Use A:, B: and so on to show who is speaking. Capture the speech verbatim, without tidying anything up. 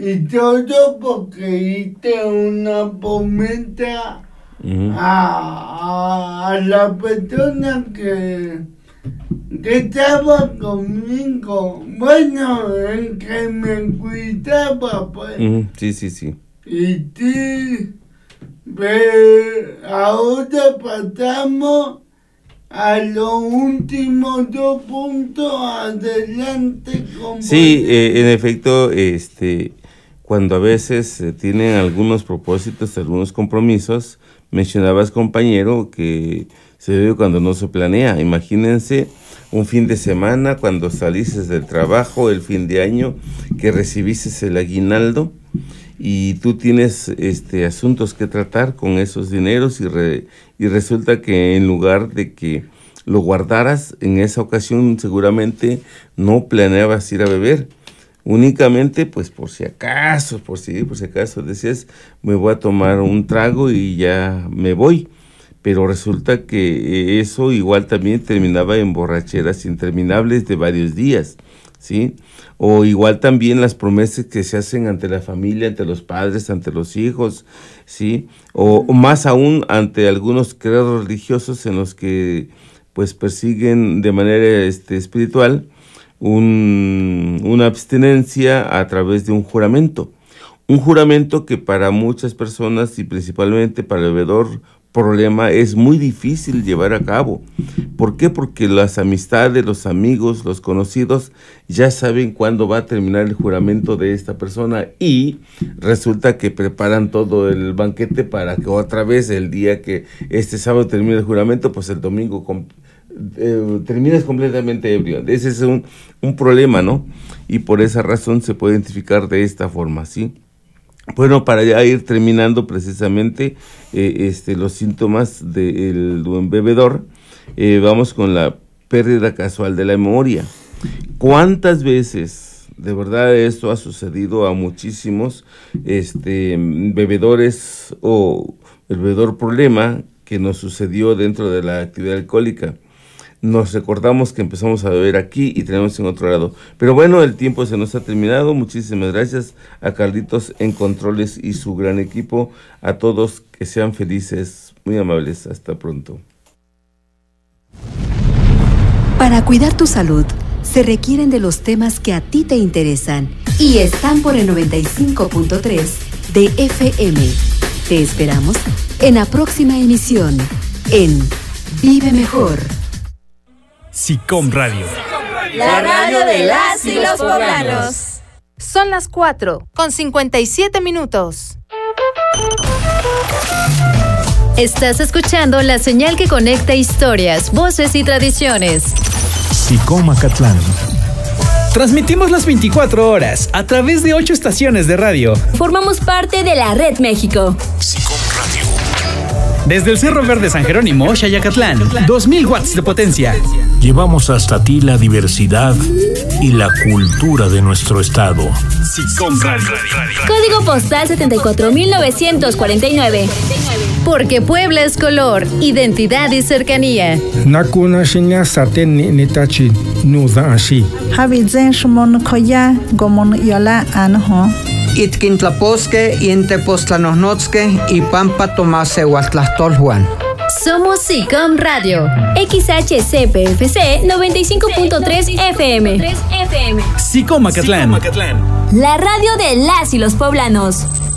A: y todo porque hice una promesa uh-huh. a, a la persona que, que estaba conmigo. Bueno, en que me cuidaba, pues.
B: Uh-huh. Sí, sí, sí.
A: Y sí, pero ahora pasamos a los últimos dos puntos. Adelante, compañero.
B: Sí, eh, en efecto, este, cuando a veces eh, tienen algunos propósitos, algunos compromisos, mencionabas, compañero, que se debe cuando no se planea. Imagínense un fin de semana, cuando saliste del trabajo, el fin de año, que recibiste el aguinaldo, y tú tienes este asuntos que tratar con esos dineros y, re, y resulta que en lugar de que lo guardaras, en esa ocasión seguramente no planeabas ir a beber, únicamente pues por si acaso, por si, por si acaso decías, me voy a tomar un trago y ya me voy, pero resulta que eso igual también terminaba en borracheras interminables de varios días, ¿sí? O igual también las promesas que se hacen ante la familia, ante los padres, ante los hijos, ¿sí? O, o más aún ante algunos credos religiosos en los que pues persiguen de manera este, espiritual un, una abstinencia a través de un juramento. Un juramento que para muchas personas y principalmente para el bebedor problema es muy difícil llevar a cabo. ¿Por qué? Porque las amistades, los amigos, los conocidos ya saben cuándo va a terminar el juramento de esta persona y resulta que preparan todo el banquete para que otra vez el día que este sábado termine el juramento, pues el domingo com- eh, termines completamente ebrio. Ese es un, un problema, ¿no? Y por esa razón se puede identificar de esta forma, ¿sí? Bueno, para ya ir terminando precisamente eh, este, los síntomas del buen bebedor, eh, vamos con la pérdida casual de la memoria. ¿Cuántas veces de verdad esto ha sucedido a muchísimos este, bebedores o el bebedor problema que nos sucedió dentro de la actividad alcohólica? Nos recordamos que empezamos a beber aquí y tenemos en otro lado. Pero bueno, el tiempo se nos ha terminado. Muchísimas gracias a Carlitos en controles y su gran equipo. A todos que sean felices, muy amables. Hasta pronto.
C: Para cuidar tu salud, se requieren de los temas que a ti te interesan y están por el noventa y cinco punto tres de F M. Te esperamos en la próxima emisión en Vive Mejor.
D: SICOM Radio.
E: La radio de las y los poblanos.
F: Son las cuatro con cincuenta y siete minutos.
G: Estás escuchando la señal que conecta historias, voces y tradiciones.
D: SICOM Acatlán. Transmitimos las veinticuatro horas a través de ocho estaciones de radio.
E: Formamos parte de la Red México.
D: SICOM Radio. Desde el Cerro Verde San Jerónimo, Xayacatlán, dos mil watts de potencia.
H: Llevamos hasta ti la diversidad y la cultura de nuestro estado.
D: SICOM Radio.
E: Código postal setenta y cuatro mil novecientos cuarenta y nueve.
G: Porque Puebla es color, identidad y cercanía.
I: Nakuna shinya saten ni nitachi nuda ashi.
J: Habizen shmon koya gomon yola anho.
K: Itkintlaposque y Entepoztlanohnotske y Pampa Tomase Huatlastolhuan.
G: Somos SICOM Radio.
E: X H C P F C noventa y cinco punto tres F M.
D: SICOM Acatlán.
E: La radio de las y los poblanos.